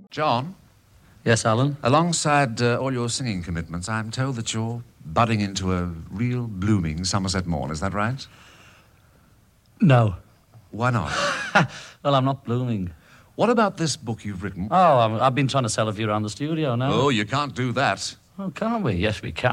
John? Yes, Alan? Alongside all your singing commitments, I'm told that you're budding into a real blooming Somerset morn. Is that right? No. Why not? Well, I'm not blooming. What about this book you've written? Oh, I've been trying to sell a few around the studio now. Oh, you can't do that. Oh, can't we? Yes, we can.